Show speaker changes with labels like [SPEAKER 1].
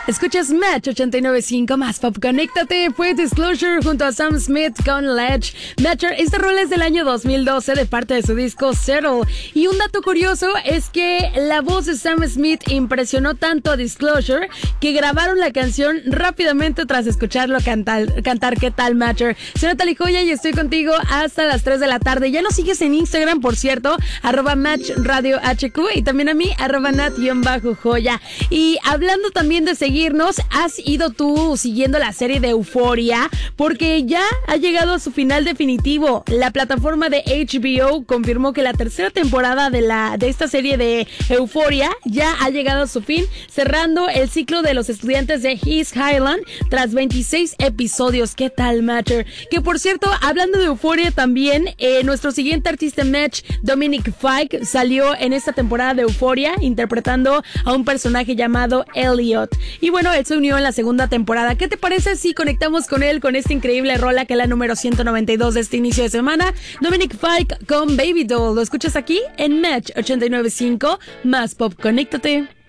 [SPEAKER 1] Escuchas Match 89.5 más Pop. Conéctate, fue Disclosure junto a Sam Smith con Ledge. Matcher, esta rola es del año 2012 de parte de su disco Settle. Y un dato curioso es que la voz de Sam Smith impresionó tanto a Disclosure que grabaron la canción rápidamente tras escucharlo cantar. ¿Qué tal, Matcher? Soy Natalie Joya y estoy contigo hasta las 3 de la tarde. Ya nos sigues en Instagram, por cierto, @MatchRadioHQ, y también a mí, @Nat_Joya. Y hablando también de seguirnos, ¿has ido tú siguiendo la serie de Euphoria? Porque ya ha llegado a su final definitivo. La plataforma de HBO confirmó que la tercera temporada de esta serie de Euphoria ya ha llegado a su fin, cerrando el ciclo de los estudiantes de East Highland tras 26 episodios. ¿Qué tal, Matcher? Que por cierto, hablando de Euphoria también, nuestro siguiente artista Match, Dominic Fike, salió en esta temporada de Euphoria interpretando a un personaje llamado Elliot. Y bueno, él se unió en la segunda temporada. ¿Qué te parece si conectamos con él con esta increíble rola que es la número 192 de este inicio de semana? Dominic Fike con Baby Doll. Lo escuchas aquí en Match 89.5 más Pop. Conéctate.